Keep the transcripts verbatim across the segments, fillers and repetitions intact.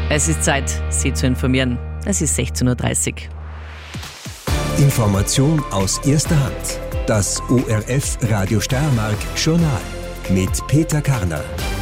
Es ist Zeit, Sie zu informieren. Es ist sechzehn Uhr dreißig. Information aus erster Hand. Das O R F Radio Steiermark Journal mit Peter Karner.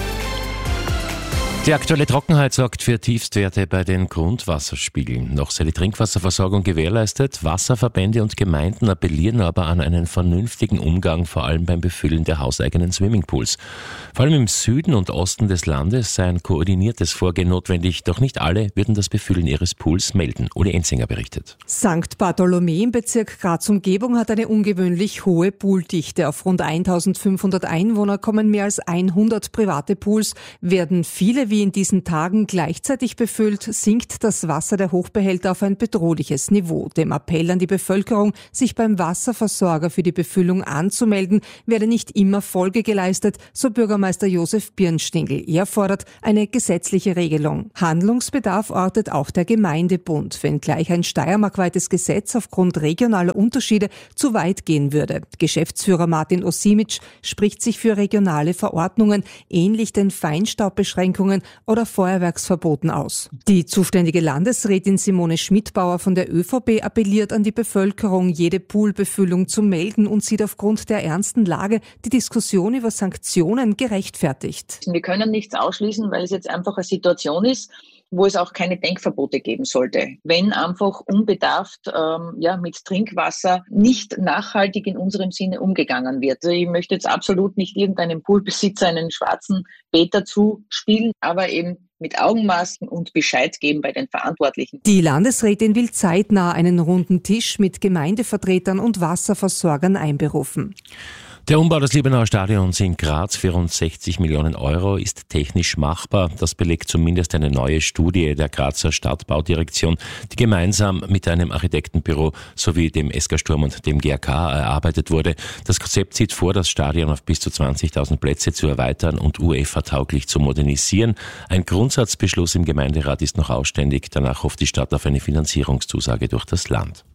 Die aktuelle Trockenheit sorgt für Tiefstwerte bei den Grundwasserspiegeln. Noch sei die Trinkwasserversorgung gewährleistet. Wasserverbände und Gemeinden appellieren aber an einen vernünftigen Umgang, vor allem beim Befüllen der hauseigenen Swimmingpools. Vor allem im Süden und Osten des Landes sei ein koordiniertes Vorgehen notwendig, doch nicht alle würden das Befüllen ihres Pools melden. Uli Enzinger berichtet. Sankt Bartholomä im Bezirk Graz-Umgebung hat eine ungewöhnlich hohe Pooldichte. Auf rund eintausendfünfhundert Einwohner kommen mehr als hundert private Pools, werden viele wie in diesen Tagen gleichzeitig befüllt, sinkt das Wasser der Hochbehälter auf ein bedrohliches Niveau. Dem Appell an die Bevölkerung, sich beim Wasserversorger für die Befüllung anzumelden, werde nicht immer Folge geleistet, so Bürgermeister Josef Birnstingl. Er fordert eine gesetzliche Regelung. Handlungsbedarf ortet auch der Gemeindebund, wenngleich ein steiermarkweites Gesetz aufgrund regionaler Unterschiede zu weit gehen würde. Geschäftsführer Martin Osimic spricht sich für regionale Verordnungen, ähnlich den Feinstaubbeschränkungen oder Feuerwerksverboten aus. Die zuständige Landesrätin Simone Schmidbauer von der ÖVP appelliert an die Bevölkerung, jede Poolbefüllung zu melden und sieht aufgrund der ernsten Lage die Diskussion über Sanktionen gerechtfertigt. Wir können nichts ausschließen, weil es jetzt einfach eine Situation ist, wo es auch keine Denkverbote geben sollte. Wenn einfach unbedarft ähm, ja, mit Trinkwasser nicht nachhaltig in unserem Sinne umgegangen wird. Also ich möchte jetzt absolut nicht irgendeinem Poolbesitzer einen schwarzen Peter zuspielen, aber eben mit Augenmaßen und Bescheid geben bei den Verantwortlichen. Die Landesrätin will zeitnah einen runden Tisch mit Gemeindevertretern und Wasserversorgern einberufen. Der Umbau des Liebenauer Stadions in Graz für rund sechzig Millionen Euro ist technisch machbar. Das belegt zumindest eine neue Studie der Grazer Stadtbaudirektion, die gemeinsam mit einem Architektenbüro sowie dem S K Sturm und dem G A K erarbeitet wurde. Das Konzept sieht vor, das Stadion auf bis zu zwanzigtausend Plätze zu erweitern und UEFA-tauglich zu modernisieren. Ein Grundsatzbeschluss im Gemeinderat ist noch ausständig. Danach hofft die Stadt auf eine Finanzierungszusage durch das Land.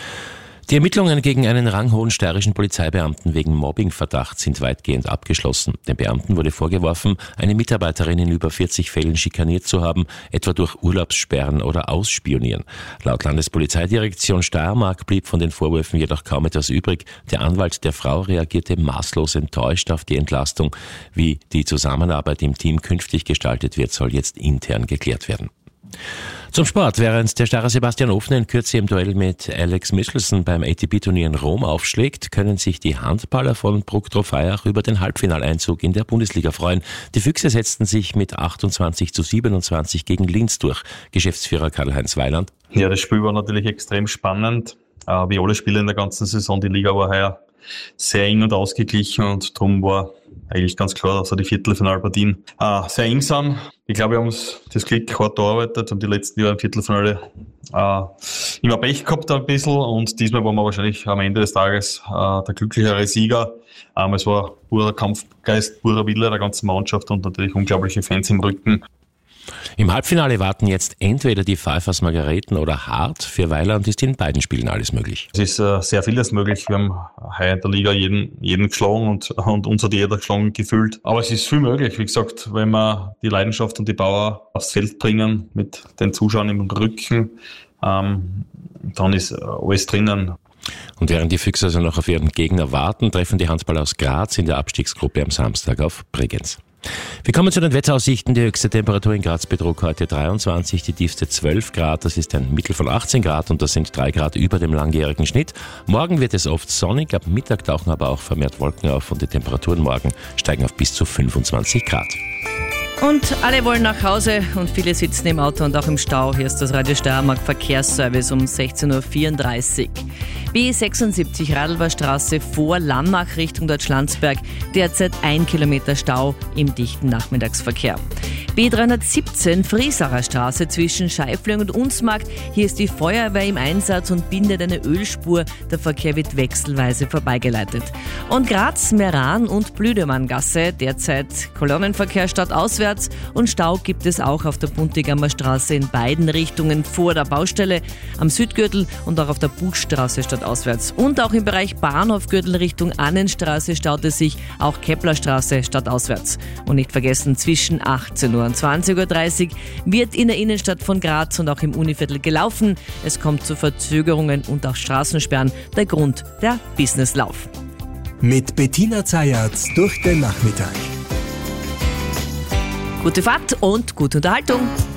Die Ermittlungen gegen einen ranghohen steirischen Polizeibeamten wegen Mobbingverdacht sind weitgehend abgeschlossen. Dem Beamten wurde vorgeworfen, eine Mitarbeiterin in über vierzig Fällen schikaniert zu haben, etwa durch Urlaubssperren oder Ausspionieren. Laut Landespolizeidirektion Steiermark blieb von den Vorwürfen jedoch kaum etwas übrig. Der Anwalt der Frau reagierte maßlos enttäuscht auf die Entlastung. Wie die Zusammenarbeit im Team künftig gestaltet wird, soll jetzt intern geklärt werden. Zum Sport. Während der Steirer Sebastian Ofner in Kürze im Duell mit Alex Michelsen beim A T P-Turnier in Rom aufschlägt, können sich die Handballer von Bruck Trofeiach über den Halbfinaleinzug in der Bundesliga freuen. Die Füchse setzten sich mit achtundzwanzig zu siebenundzwanzig gegen Linz durch. Geschäftsführer Karl-Heinz Weiland. Ja, das Spiel war natürlich extrem spannend. Wie alle Spiele in der ganzen Saison. Die Liga war heuer sehr eng und ausgeglichen und darum war eigentlich ganz klar, dass die Viertelfinalpartien äh, sehr eng sind. Ich glaube, wir haben uns das Glück hart erarbeitet und die letzten Jahre im Viertelfinale äh, immer Pech gehabt ein bisschen und diesmal waren wir wahrscheinlich am Ende des Tages äh, der glücklichere Sieger. Ähm, es war purer Kampfgeist, purer Wille der ganzen Mannschaft und natürlich unglaubliche Fans im Rücken. Im Halbfinale warten jetzt entweder die Pfeifers Margareten oder Hart. Für Weiland ist in beiden Spielen alles möglich. Es ist äh, sehr vieles möglich. Wir haben heuer in der Liga jeden, jeden geschlagen und, und uns hat jeder geschlagen gefühlt. Aber es ist viel möglich. Wie gesagt, wenn wir die Leidenschaft und die Power aufs Feld bringen, mit den Zuschauern im Rücken, ähm, dann ist alles drinnen. Und während die Füchse also noch auf ihren Gegner warten, treffen die Handballer aus Graz in der Abstiegsgruppe am Samstag auf Bregenz. Wir kommen zu den Wetteraussichten. Die höchste Temperatur in Graz betrug heute dreiundzwanzig, die tiefste zwölf Grad. Das ist ein Mittel von achtzehn Grad und das sind drei Grad über dem langjährigen Schnitt. Morgen wird es oft sonnig, ab Mittag tauchen aber auch vermehrt Wolken auf und die Temperaturen morgen steigen auf bis zu fünfundzwanzig Grad. Und alle wollen nach Hause und viele sitzen im Auto und auch im Stau. Hier ist das Radio Steiermark Verkehrsservice um sechzehn Uhr vierunddreißig. B sechsundsiebzig Radlbergstraße vor Lammach Richtung Deutschlandsberg. Derzeit ein Kilometer Stau im dichten Nachmittagsverkehr. B dreihundertsiebzehn Friesacher Straße zwischen Scheifling und Unsmarkt. Hier ist die Feuerwehr im Einsatz und bindet eine Ölspur. Der Verkehr wird wechselweise vorbeigeleitet. Und Graz, Meran und Blüdemanngasse. Derzeit Kolonnenverkehr stadtauswärts und Stau gibt es auch auf der Puntigammer Straße in beiden Richtungen vor der Baustelle, am Südgürtel und auch auf der Buchstraße stadtauswärts. Und auch im Bereich Bahnhofgürtel Richtung Annenstraße staut es sich, auch Keplerstraße stadtauswärts. Und nicht vergessen, zwischen achtzehn Uhr Nur um zwanzig Uhr dreißig wird in der Innenstadt von Graz und auch im Univiertel gelaufen. Es kommt zu Verzögerungen und auch Straßensperren. Der Grund, der Businesslauf. Mit Bettina Zayat durch den Nachmittag. Gute Fahrt und gute Unterhaltung.